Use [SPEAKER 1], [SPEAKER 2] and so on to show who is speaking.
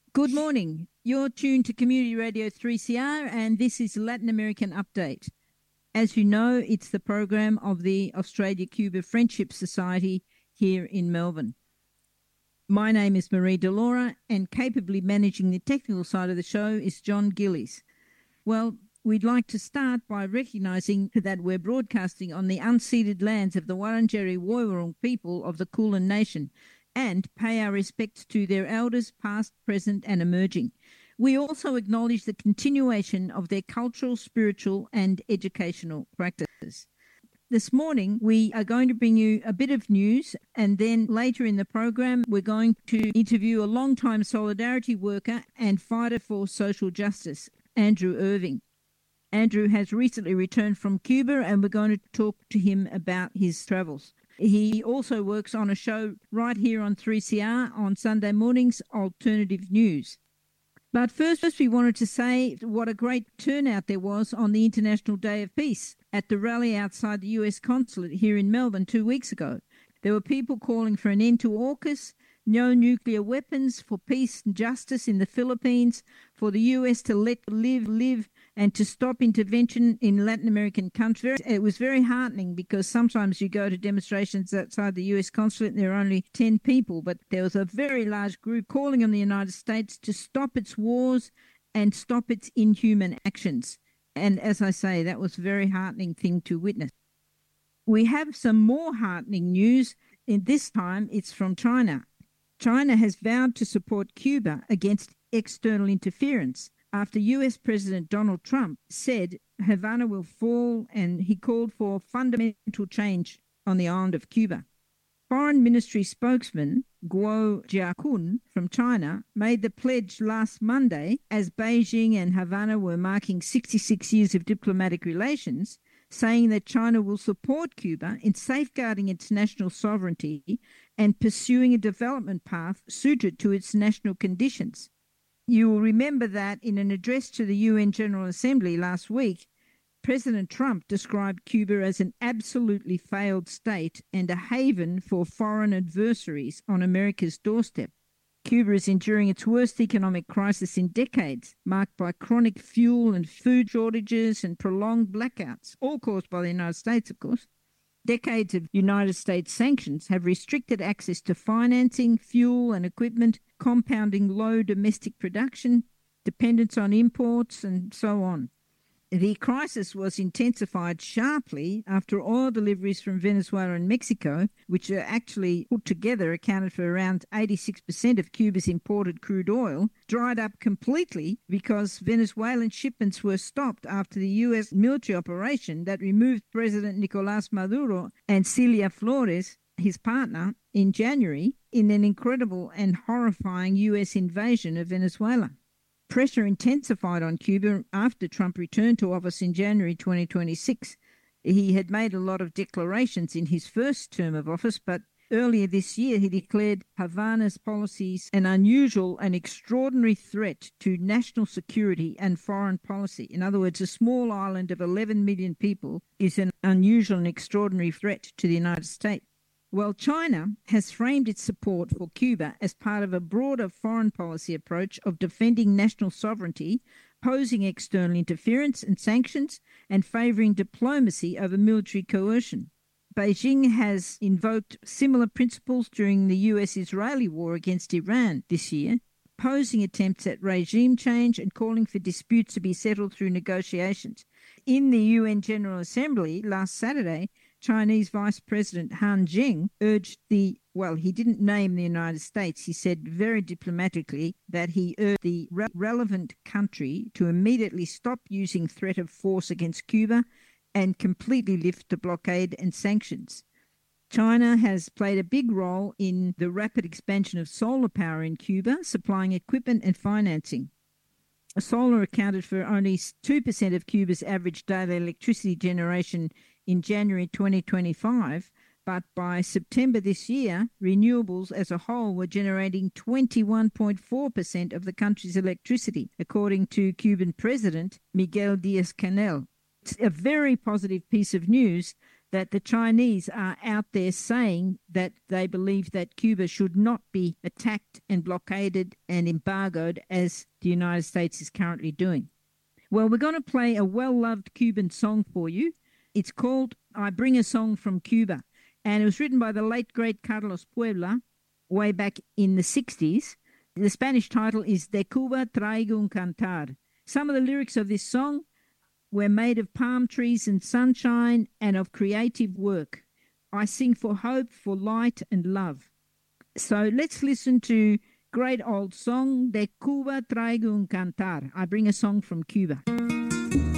[SPEAKER 1] Good morning. You're tuned to Community Radio 3CR, and this is Latin American Update. As you know, it's the program of the Australia-Cuba Friendship Society here in Melbourne. My name is Marie Delora, and capably managing the technical side of the show is John Gillies. Well, we'd like to start by recognising that we're broadcasting on the unceded lands of the Wurundjeri Woiwurrung people of the Kulin Nation, and pay our respects to their elders, past, present, and emerging. We also acknowledge the continuation of their cultural, spiritual, and educational practices. This morning, we are going to bring you a bit of news, and then later in the program, we're going to interview a long-time solidarity worker and fighter for social justice, Andrew Irving. Andrew has recently returned from Cuba, and we're going to talk to him about his travels. He also works on a show right here on 3CR on Sunday mornings, Alternative News. But first, we wanted to say what a great turnout there was on the International Day of Peace at the rally outside the US consulate here in Melbourne 2 weeks ago. There were people calling for an end to AUKUS, no nuclear weapons, for peace and justice in the Philippines, for the US to let live, and to stop intervention in Latin American countries. It was very heartening because sometimes you go to demonstrations outside the US consulate and there are only 10 people, but there was a very large group calling on the United States to stop its wars and stop its inhuman actions. And as I say, that was a very heartening thing to witness. We have some more heartening news, and this time it's from China. China has vowed to support Cuba against external interference after US President Donald Trump said Havana will fall, and he called for fundamental change on the island of Cuba. Foreign Ministry spokesman Guo Jiakun from China made the pledge last Monday as Beijing and Havana were marking 66 years of diplomatic relations, saying that China will support Cuba in safeguarding its national sovereignty and pursuing a development path suited to its national conditions. You will remember that in an address to the UN General Assembly last week, President Trump described Cuba as an absolutely failed state and a haven for foreign adversaries on America's doorstep. Cuba is enduring its worst economic crisis in decades, marked by chronic fuel and food shortages and prolonged blackouts, all caused by the United States, of course. Decades of United States sanctions have restricted access to financing, fuel and equipment, compounding low domestic production, dependence on imports, and so on. The crisis was intensified sharply after oil deliveries from Venezuela and Mexico, which are actually put together accounted for around 86% of Cuba's imported crude oil, dried up completely because Venezuelan shipments were stopped after the U.S. military operation that removed President Nicolás Maduro and Celia Flores, his partner, in January in an incredible and horrifying U.S. invasion of Venezuela. Pressure intensified on Cuba after Trump returned to office in January 2026. He had made a lot of declarations in his first term of office, but earlier this year he declared Havana's policies an unusual and extraordinary threat to national security and foreign policy. In other words, a small island of 11 million people is an unusual and extraordinary threat to the United States. Well, China has framed its support for Cuba as part of a broader foreign policy approach of defending national sovereignty, opposing external interference and sanctions, and favouring diplomacy over military coercion. Beijing has invoked similar principles during the US-Israeli war against Iran this year, opposing attempts at regime change and calling for disputes to be settled through negotiations. In the UN General Assembly last Saturday, Chinese Vice President Han Zheng urged he didn't name the United States. He said very diplomatically that he urged the relevant country to immediately stop using threat of force against Cuba and completely lift the blockade and sanctions. China has played a big role in the rapid expansion of solar power in Cuba, supplying equipment and financing. Solar accounted for only 2% of Cuba's average daily electricity generation in January 2025, but by September this year, renewables as a whole were generating 21.4% of the country's electricity, according to Cuban President Miguel Diaz-Canel. It's a very positive piece of news, that the Chinese are out there saying that they believe that Cuba should not be attacked and blockaded and embargoed as the United States is currently doing. Well, we're going to play a well-loved Cuban song for you. It's called I Bring a Song from Cuba, and it was written by the late, great Carlos Puebla way back in the 60s. The Spanish title is De Cuba Traigo un Cantar. Some of the lyrics of this song were made of palm trees and sunshine and of creative work. I sing for hope, for light and love. So let's listen to great old song, De Cuba Traigo un Cantar. I bring a song from Cuba.